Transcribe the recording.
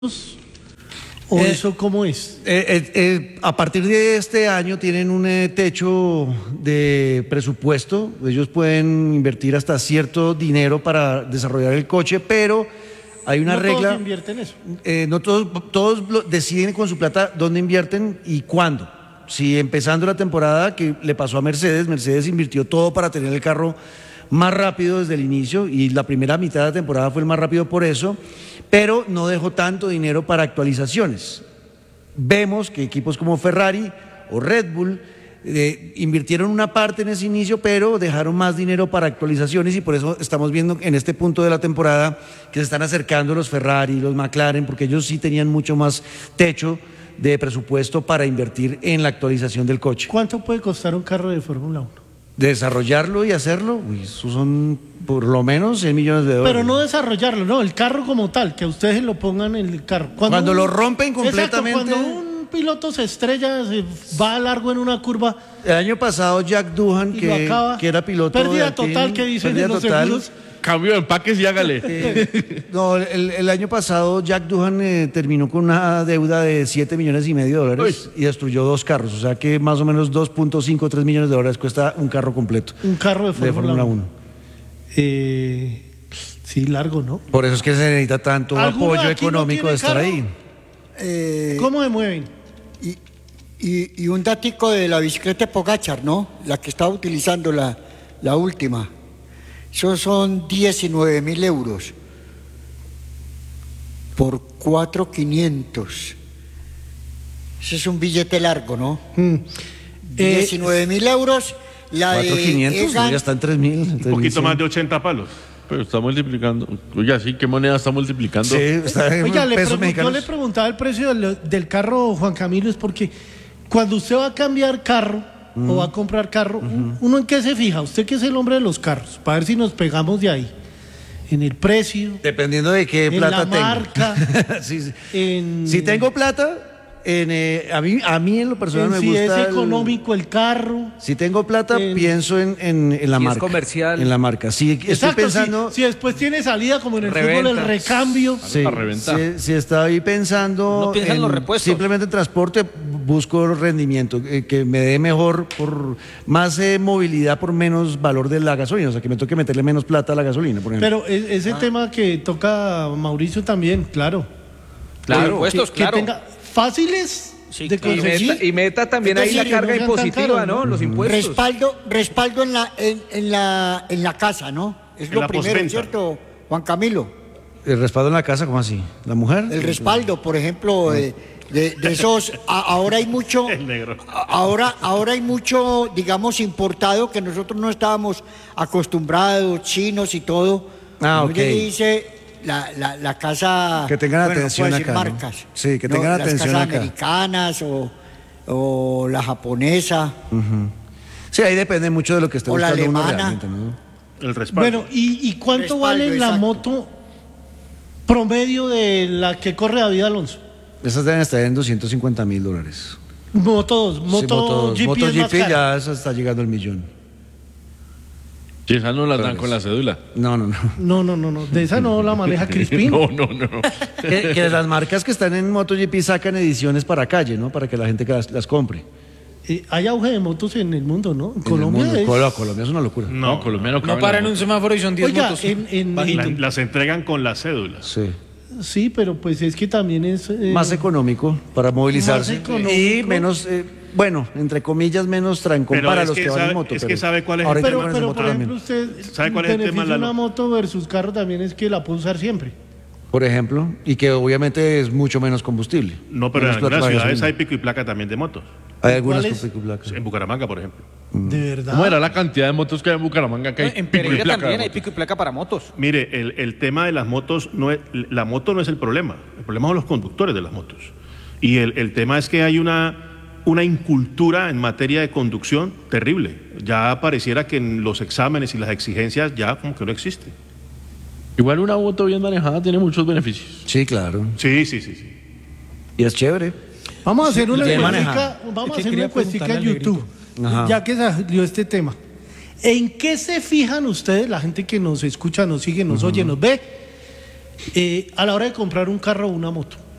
¿O eso cómo es? A partir de este año tienen un techo de presupuesto. Ellos pueden invertir hasta cierto dinero para desarrollar el coche, pero hay una regla. Todos invierten eso. No todos deciden con su plata dónde invierten y cuándo. Si empezando la temporada que le pasó a Mercedes invirtió todo para tener el carro más rápido desde el inicio y la primera mitad de la temporada fue el más rápido por eso, pero no dejó tanto dinero para actualizaciones. Vemos que equipos como Ferrari o Red Bull invirtieron una parte en ese inicio, pero dejaron más dinero para actualizaciones y por eso estamos viendo en este punto de la temporada que se están acercando los Ferrari, los McLaren, porque ellos sí tenían mucho más techo de presupuesto para invertir en la actualización del coche. ¿Cuánto puede costar un carro de Fórmula 1? Desarrollarlo y hacerlo, eso son por lo menos 100 millones de dólares. Pero no desarrollarlo, no, el carro como tal, que ustedes lo pongan en el carro. Cuando lo rompen completamente. Exacto, cuando un piloto se estrella, se va largo en una curva. El año pasado Jack Doohan, que era piloto pérdida de Alpine, total, que dicen en los seguros. Cambio de empaques y hágale. No, el año pasado Jack Doohan terminó con una deuda de 7 millones y medio de dólares y destruyó 2 carros. O sea que más o menos 2.5 o 3 millones de dólares cuesta un carro completo. Un carro de Fórmula 1. 1. Sí, largo, ¿no? Por eso es que se necesita tanto apoyo económico de estar ahí. ¿Cómo se mueven? Y un datico de la bicicleta Pogacar, ¿no? La que estaba utilizando la última. Eso son 19.000 euros por 4.500. Ese es un billete largo, ¿no? 19.000 euros. La 4.500, ya está en 3.000. Un poquito más de 80 palos. Pero está multiplicando. Oiga, sí, ¿qué moneda está multiplicando? Sí, está en Oiga, pesos yo mexicanos. le preguntaba el precio del carro, Juan Camilo, es porque cuando usted va a cambiar carro o va a comprar carro, ¿uno en qué se fija? Usted que es el hombre de los carros, para ver si nos pegamos de ahí. En el precio. Dependiendo de qué plata tengo. En la marca. Sí. En... Si tengo plata, a mí en lo personal me gusta. Si es económico el carro. Si tengo plata, pienso en la marca. Si es comercial. En la marca. Si estoy Exacto, pensando. si después tiene salida, como en el fútbol, el recambio. Sí, a reventar. Si estoy pensando. No piensa en los repuestos. Simplemente en transporte, busco rendimiento, que me dé mejor, por más movilidad por menos valor de la gasolina. O sea, que me toque meterle menos plata a la gasolina, por ejemplo. Pero ese tema que toca Mauricio también, claro. Claro, impuestos, que tenga fáciles de conseguir. Y meta también ahí la carga impositiva, ¿no? Los impuestos. Respaldo en la casa, ¿no? Es En lo la primero, postventa. ¿cierto, Juan Camilo? El respaldo en la casa, ¿cómo así? ¿La mujer? El respaldo, por ejemplo, de esos. Ahora hay mucho. El negro. Ahora hay mucho, digamos, importado que nosotros no estábamos acostumbrados, chinos y todo. Ok. Dice la casa. Que tengan bueno, atención no puedo decir acá, ¿no? marcas. Sí, que tengan atención las acá. casas americanas o la japonesa. Sí, ahí depende mucho de lo que esté O la buscando uno alemana. realmente, ¿no? El respaldo. Bueno, ¿y cuánto Respaldo, vale la exacto. moto promedio de la que corre David Alonso? Esas deben estar en $250,000. Moto Sí, 2, Moto GP es más MotoGP cara. ya eso está llegando al millón. Si esas no las dan con la cédula. No. No, de esa no la maneja Crispín. No. que las marcas que están en MotoGP sacan ediciones para calle, ¿no? Para que la gente que las compre. Hay auge de motos en el mundo, ¿no? En En Colombia el mundo. es... Colombia es una locura. No, colombiano No paran en un semáforo y son 10 Oiga, motos. Las entregan con las cédulas. Sí. sí, pero pues es que también es... Más económico para movilizarse. Más económico. Y menos, bueno, entre comillas, menos trancón Pero para es los que que van en sabe- moto. es que sabe cuál es el ahorita Pero, con ese motor por ejemplo, también. usted... ¿Sabe cuál es el beneficio tema, de una Lalo? moto versus carro también es que la puede usar siempre. Por ejemplo, y que obviamente es mucho menos combustible. No, pero en Menos plata algunas para ciudades gasolina. hay pico y placa también de motos. Hay algunas ¿Cuáles? con pico y placa. En Bucaramanga, por ejemplo. De verdad. ¿Cómo era la cantidad de motos que hay en Bucaramanga? Que hay En pico y Pereira placa de también hay motos? pico y placa para motos. Mire, el tema de las motos, la moto no es el problema son los conductores de las motos. Y el tema es que hay una incultura en materia de conducción terrible. Ya pareciera que en los exámenes y las exigencias ya como que no existe. Igual una moto bien manejada tiene muchos beneficios. Sí, claro. Sí. Y es chévere. Vamos a hacer una bien encuestica, manejada. vamos a Es que hacer una quería encuestica en preguntarle al YouTube, Ajá. ya que salió este tema. ¿En qué se fijan ustedes, la gente que nos escucha, nos sigue, nos oye, nos ve, a la hora de comprar un carro o una moto?